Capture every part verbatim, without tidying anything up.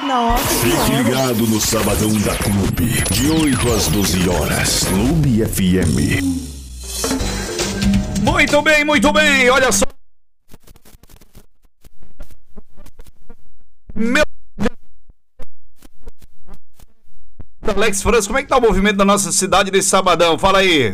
Nossa, Fique ligado no Sabadão da Clube, de oito às doze horas, Clube F M. Muito bem, muito bem, olha só. Meu Alex França, como é que tá o movimento da nossa cidade nesse sabadão? Fala aí.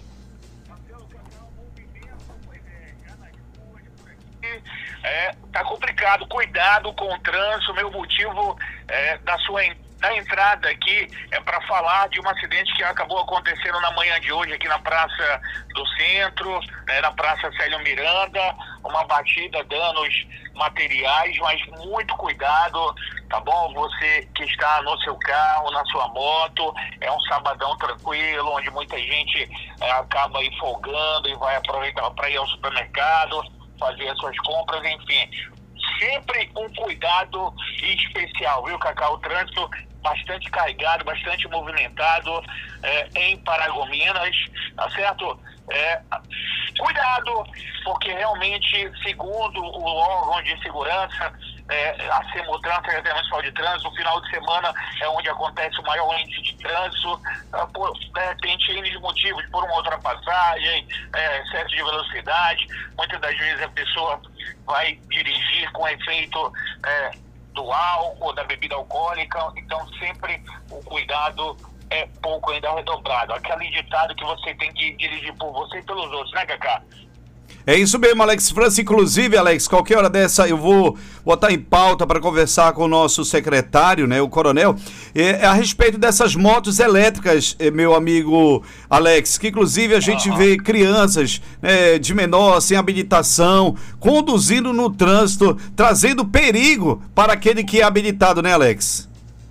É, tá complicado, cuidado com o trânsito. Meu motivo é, da sua da entrada aqui é para falar de um acidente que acabou acontecendo na manhã de hoje aqui na Praça do Centro, né, na Praça Célio Miranda, uma batida, danos materiais, mas muito cuidado, tá bom? Você que está no seu carro, na sua moto, é um sabadão tranquilo, onde muita gente é, acaba aí folgando e vai aproveitar para ir ao supermercado, fazer as suas compras, enfim. Sempre um cuidado especial, viu, Cacá? O trânsito bastante carregado, bastante movimentado é, em Paragominas, tá certo? É, cuidado, porque realmente, segundo o órgão de segurança, é, a Semutran, a Secretaria Municipal de Trânsito, o final de semana é onde acontece o maior índice de trânsito, é, por, de repente, N de motivos, por uma ultrapassagem, é, excesso de velocidade, muitas das vezes a pessoa vai dirigir com efeito é, do álcool, da bebida alcoólica, então sempre o cuidado é pouco ainda redobrado. Aquele ditado que você tem que dirigir por você e pelos outros, né, Cacá? É isso mesmo, Alex França. Inclusive, Alex, qualquer hora dessa eu vou botar em pauta para conversar com o nosso secretário, né, o coronel, é, a respeito dessas motos elétricas, meu amigo Alex, que inclusive a gente uhum. vê crianças é, de menor, sem habilitação, conduzindo no trânsito, trazendo perigo para aquele que é habilitado, né, Alex?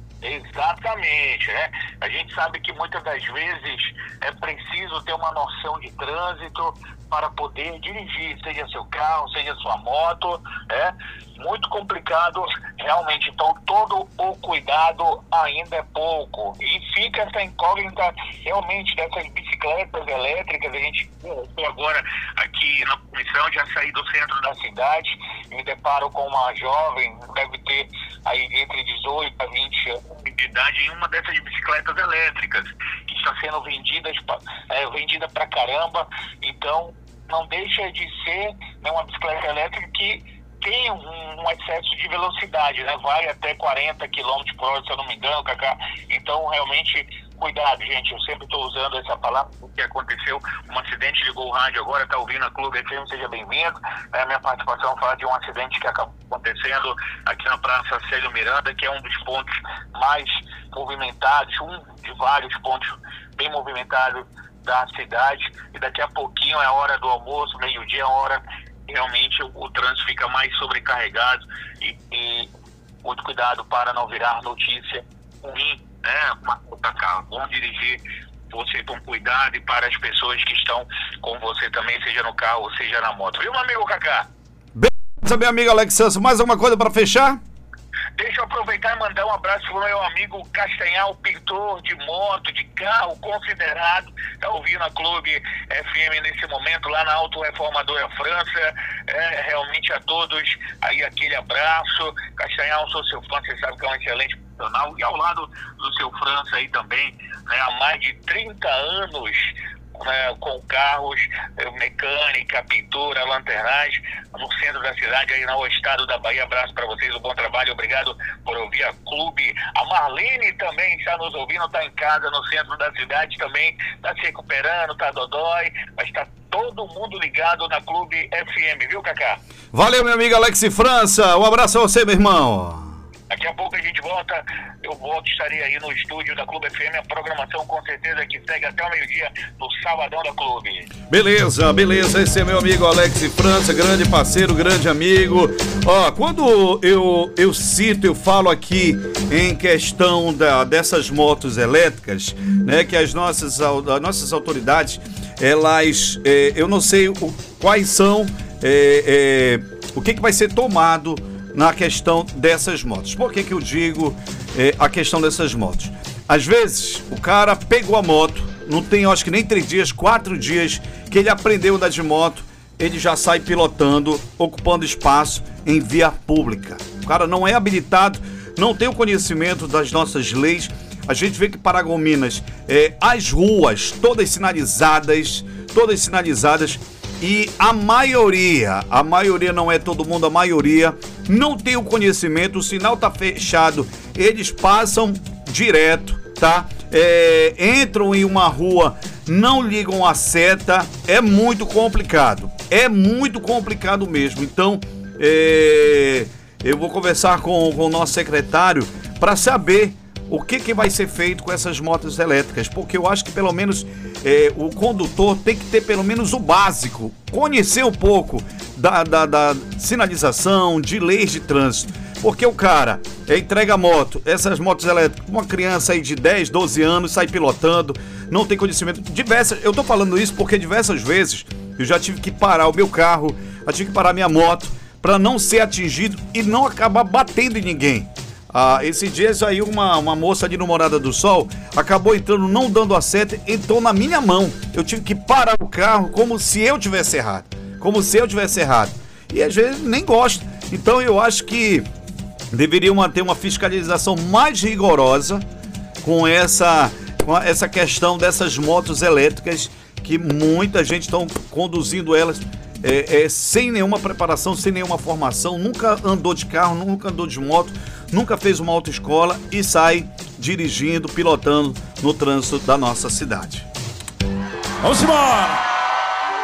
Exatamente, né? A gente sabe que muitas das vezes é preciso ter uma noção de trânsito para poder dirigir, seja seu carro, seja sua moto, é muito complicado realmente, então todo o cuidado ainda é pouco, e fica essa incógnita realmente dessas bicicletas elétricas. A gente agora aqui na comissão já saí do centro da cidade, me deparo com uma jovem, deve ter aí entre dezoito a vinte anos de idade, em uma dessas bicicletas elétricas, que está sendo vendidas, é, vendida pra caramba, então não deixa de ser, né, uma bicicleta elétrica que tem um, um excesso de velocidade, né? Vai até quarenta quilômetros por hora, se eu não me engano, Cacá. Então, realmente, cuidado, gente. Eu sempre estou usando essa palavra porque aconteceu um acidente, ligou o rádio agora, está ouvindo a Clube F M, seja bem-vindo. É, a minha participação fala de um acidente que acabou acontecendo aqui na Praça Célio Miranda, que é um dos pontos mais movimentados, um de vários pontos bem movimentados da cidade, e daqui a pouquinho é a hora do almoço, meio-dia, é a hora realmente o, o trânsito fica mais sobrecarregado, e, e muito cuidado para não virar notícia ruim, né? Vamos dirigir você com cuidado, e para as pessoas que estão com você também, seja no carro ou seja na moto. Viu, meu amigo Cacá? Beleza, meu amigo Alex França. Mais alguma coisa para fechar? Deixa eu aproveitar e mandar um abraço pro meu amigo Castanhal, pintor de moto, de carro, considerado, tá ouvindo a Clube F M nesse momento, lá na Autoreformadora França. É, realmente a todos aí aquele abraço. Castanhal, sou seu fã, você sabe que é um excelente profissional, e ao lado do seu França aí também, né, há mais de trinta anos, né, com carros, mecânica, pintura, lanternagem, no centro da cidade, aí no estado da Bahia. Abraço para vocês, um bom trabalho, obrigado por ouvir a Clube. A Marlene também está nos ouvindo, está em casa no centro da cidade também, está se recuperando, está dodói, mas está todo mundo ligado na Clube F M, viu, Cacá? Valeu, meu amigo Alex França, um abraço a você, meu irmão. Daqui a pouco a gente volta, eu volto, estarei aí no estúdio da Clube F M, a programação com certeza que segue até o meio-dia no Sabadão da Clube. Beleza, beleza, esse é meu amigo Alex França, grande parceiro, grande amigo. Ó, quando eu, eu cito, eu falo aqui em questão da, dessas motos elétricas, né, que as nossas, as nossas autoridades, elas, é, eu não sei o, quais são, é, é, o que, que vai ser tomado na questão dessas motos. Por que que eu digo é, a questão dessas motos? Às vezes, o cara pegou a moto, não tem, eu acho que nem três dias, quatro dias que ele aprendeu a andar de moto, ele já sai pilotando, ocupando espaço em via pública. O cara não é habilitado não tem o conhecimento das nossas leis. A gente vê que Paragominas, é, as ruas todas sinalizadas, todas sinalizadas, e a maioria, a maioria não é todo mundo, a maioria não tem o conhecimento, o sinal tá fechado, eles passam direto, tá? É, entram em uma rua, não ligam a seta, é muito complicado, é muito complicado mesmo. Então, é, eu vou conversar com, com o nosso secretário para saber o que, que vai ser feito com essas motos elétricas, porque eu acho que pelo menos é, o condutor tem que ter pelo menos o básico, conhecer um pouco da, da, da sinalização, de leis de trânsito, porque o cara é, entrega a moto, essas motos elétricas, uma criança aí de dez, doze anos sai pilotando, não tem conhecimento, diversas, eu tô falando isso porque diversas vezes eu já tive que parar o meu carro, já tive que parar minha moto, para não ser atingido e não acabar batendo em ninguém. Ah, esses dias aí uma, uma moça ali no Morada do Sol acabou entrando, não dando a seta, entrou na minha mão. Eu tive que parar o carro como se eu tivesse errado. Como se eu tivesse errado. E às vezes nem gosta. Então eu acho que deveriam manter uma fiscalização mais rigorosa com essa, com essa questão dessas motos elétricas, que muita gente está conduzindo elas é, é, sem nenhuma preparação, sem nenhuma formação, nunca andou de carro, nunca andou de moto, nunca fez uma autoescola e sai dirigindo, pilotando no trânsito da nossa cidade. Vamos embora!